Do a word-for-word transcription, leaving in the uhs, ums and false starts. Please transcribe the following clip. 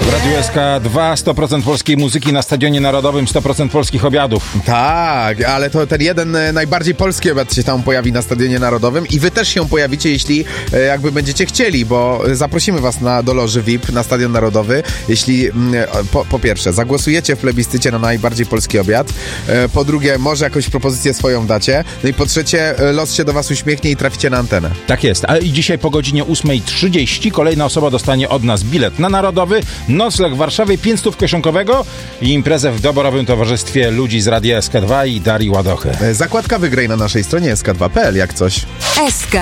W Radiu S K dwa sto procent polskiej muzyki na Stadionie Narodowym, sto procent polskich obiadów. Tak, ale to ten jeden najbardziej polski obiad się tam pojawi na Stadionie Narodowym i wy też się pojawicie, jeśli e, jakby będziecie chcieli, bo zaprosimy was na, do loży V I P na Stadion Narodowy, jeśli mm, po, po pierwsze zagłosujecie w plebiscycie na najbardziej polski obiad, e, po drugie może jakąś propozycję swoją dacie, no i po trzecie e, los się do was uśmiechnie i traficie na antenę. Tak jest, a i dzisiaj po godzinie ósmej trzydzieści kolejna osoba dostanie od nas bilet na Narodowy, nocleg w Warszawie, pięćset kieszonkowego i imprezę w doborowym towarzystwie ludzi z Radia S K dwa i Darii Ładochy. E, zakładka wygraj na naszej stronie S K dwa kropka p l jak coś. S K